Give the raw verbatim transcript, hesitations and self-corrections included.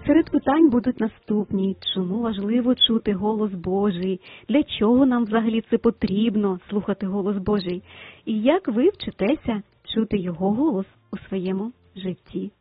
серед питань будуть наступні. Чому важливо чути голос Божий? Для чого нам взагалі це потрібно, слухати голос Божий? І як ви вчитеся чути його голос у своєму житті?